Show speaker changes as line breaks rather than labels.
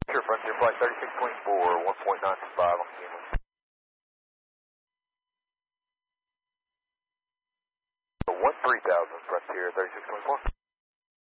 Sure, Frontier Flight 3624, 1.925 on Kinley. 3000, Frontier 3624.